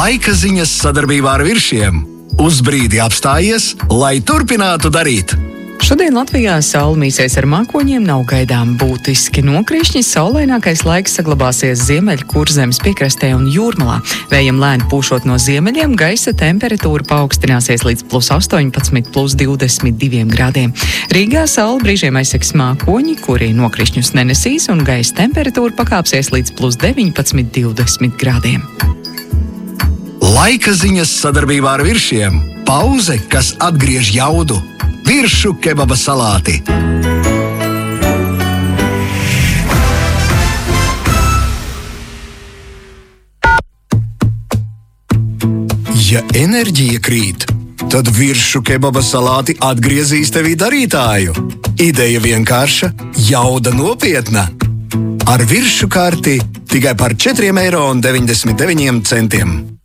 Laika ziņas sadarbībā ar Viršiem. Uz brīdi apstājies, lai turpinātu darīt. Šodien Latvijā saule mīsies ar mākoņiem, nav gaidām būtiski nokrišņi. Saulainākais laiks saglabāsies Ziemeļkurzemes piekrastē un Jūrmalā. Vējam lēni pūšot no ziemeļiem, gaisa temperatūra paaugstināsies līdz +18, +22 grādiem. Rīgā saule brīžiem aizsegs mākoņi, kuri nokrišņus nenesīs, un gaisa temperatūra pakāpsies līdz +19, 20 grādiem. Laika ziņas sadarbībā ar Viršiem. Pauze, kas atgriež jaudu. Viršu kebaba salāti. Ja enerģija krīt, tad Viršu kebaba salāti atgriezīs tevī darītāju. Ideja vienkārša, jauda nopietna. Ar Viršu karti tikai par 4,99 eiro.